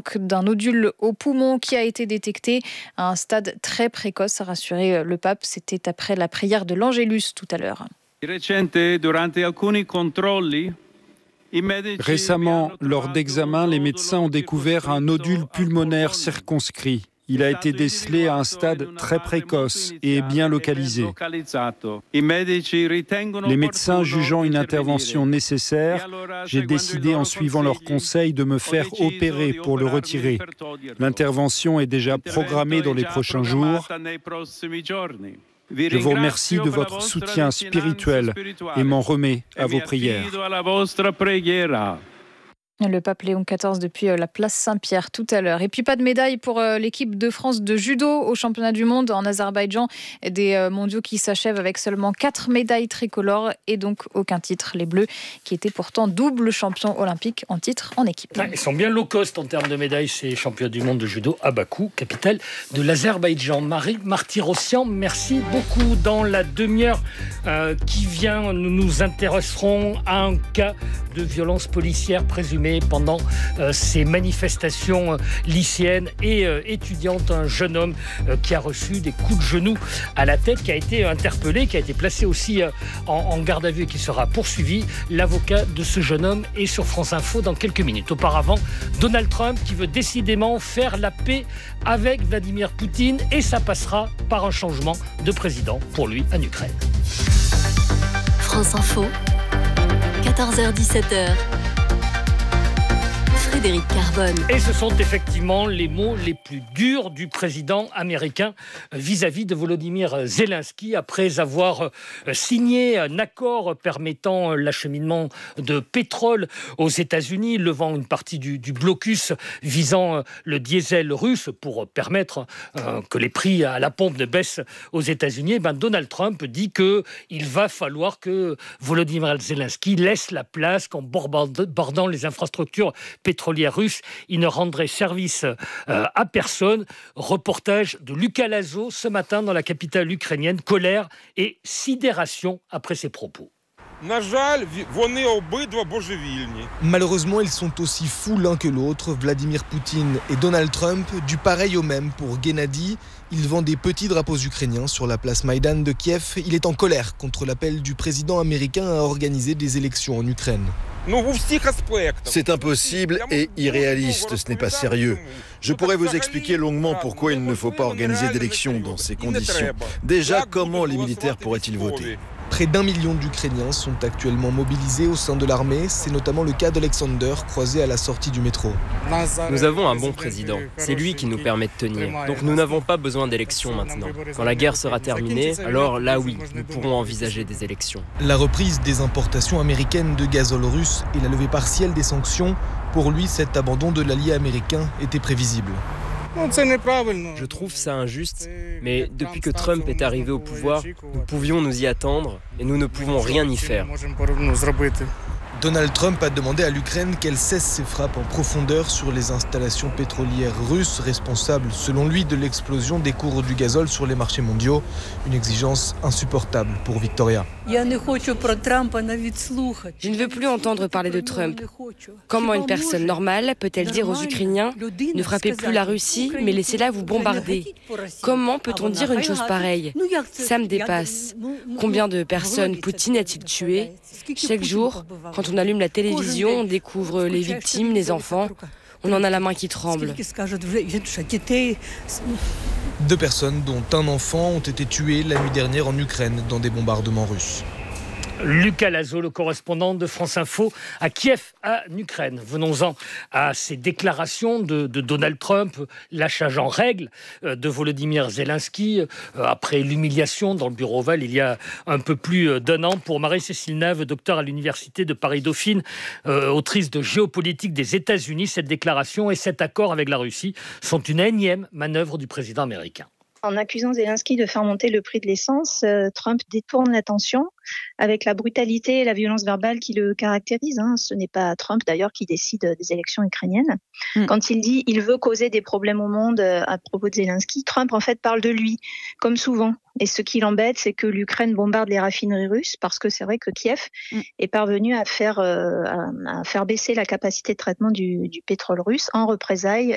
donc d'un nodule au poumon qui a été détecté à un stade très précoce, a rassuré le pape. C'était après la prière de l'Angélus tout à l'heure. Récemment, lors d'examens, les médecins ont découvert un nodule pulmonaire circonscrit. Il a été décelé à un stade très précoce et bien localisé. Les médecins jugeant une intervention nécessaire, j'ai décidé en suivant leurs conseils de me faire opérer pour le retirer. L'intervention est déjà programmée dans les prochains jours. Je vous remercie de votre soutien spirituel et m'en remets à vos prières. Le pape Léon XIV depuis la place Saint-Pierre tout à l'heure. Et puis pas de médaille pour l'équipe de France de judo au championnat du monde en Azerbaïdjan. Des mondiaux qui s'achèvent avec seulement 4 médailles tricolores et donc aucun titre. Les Bleus qui étaient pourtant double champions olympiques en titre en équipe. Ils sont bien low cost en termes de médailles, ces champions du monde de judo à Bakou, capitale de l'Azerbaïdjan. Marie Martyrossian, merci beaucoup. Dans la demi-heure qui vient, nous nous intéresserons à un cas de violence policière présumée pendant ces manifestations lycéennes et étudiantes. Un jeune homme qui a reçu des coups de genou à la tête, qui a été interpellé, qui a été placé aussi en garde à vue et qui sera poursuivi. L'avocat de ce jeune homme est sur France Info dans quelques minutes. Auparavant, Donald Trump qui veut décidément faire la paix avec Vladimir Poutine et ça passera par un changement de président pour lui en Ukraine. France Info, 14h-17h. Frédéric Carbone. Et ce sont effectivement les mots les plus durs du président américain vis-à-vis de Volodymyr Zelensky après avoir signé un accord permettant l'acheminement de pétrole aux États-Unis, levant une partie du blocus visant le diesel russe pour permettre que les prix à la pompe ne baissent aux États-Unis. Donald Trump dit qu'il va falloir que Volodymyr Zelensky laisse la place qu'en bordant les infrastructures pétrolière russe, il ne rendrait service à personne. Reportage de Lucas Lazo ce matin dans la capitale ukrainienne. Colère et sidération après ses propos. Malheureusement, ils sont aussi fous l'un que l'autre, Vladimir Poutine et Donald Trump, du pareil au même pour Gennady. Il vend des petits drapeaux ukrainiens sur la place Maïdan de Kiev. Il est en colère contre l'appel du président américain à organiser des élections en Ukraine. C'est impossible et irréaliste, ce n'est pas sérieux. Je pourrais vous expliquer longuement pourquoi il ne faut pas organiser d'élections dans ces conditions. Déjà, comment les militaires pourraient-ils voter ? Près d'1 million d'Ukrainiens sont actuellement mobilisés au sein de l'armée. C'est notamment le cas d'Alexander, croisé à la sortie du métro. Nous avons un bon président. C'est lui qui nous permet de tenir. Donc nous n'avons pas besoin d'élections maintenant. Quand la guerre sera terminée, alors là oui, nous pourrons envisager des élections. La reprise des importations américaines de gazole russe et la levée partielle des sanctions, pour lui, cet abandon de l'allié américain était prévisible. Je trouve ça injuste, mais depuis que Trump est arrivé au pouvoir, nous pouvions nous y attendre et nous ne pouvons rien y faire. Donald Trump a demandé à l'Ukraine qu'elle cesse ses frappes en profondeur sur les installations pétrolières russes, responsables, selon lui, de l'explosion des cours du gazole sur les marchés mondiaux. Une exigence insupportable pour Victoria. Je ne veux plus entendre parler de Trump. Comment une personne normale peut-elle dire aux Ukrainiens « Ne frappez plus la Russie, mais laissez-la vous bombarder » Comment peut-on dire une chose pareille ? Ça me dépasse. Combien de personnes Poutine a-t-il tué ? Chaque jour, quand on allume la télévision, on découvre les victimes, les enfants. On en a la main qui tremble. 2 personnes, dont un enfant, ont été tuées la nuit dernière en Ukraine dans des bombardements russes. Lucas Lazo, le correspondant de France Info à Kiev, en Ukraine. Venons-en à ces déclarations de Donald Trump, lâchage en règle de Volodymyr Zelensky, après l'humiliation dans le bureau ovale il y a un peu plus d'1 an. Pour Marie-Cécile Neuve, docteur à l'université de Paris-Dauphine, autrice de géopolitique des États-Unis, cette déclaration et cet accord avec la Russie sont une énième manœuvre du président américain. En accusant Zelensky de faire monter le prix de l'essence, Trump détourne l'attention avec la brutalité et la violence verbale qui le caractérisent. Ce n'est pas Trump d'ailleurs qui décide des élections ukrainiennes. Quand il dit qu'il veut causer des problèmes au monde à propos de Zelensky, Trump en fait parle de lui, comme souvent. Et ce qui l'embête, c'est que l'Ukraine bombarde les raffineries russes parce que c'est vrai que Kiev est parvenu à faire baisser la capacité de traitement du pétrole russe en représailles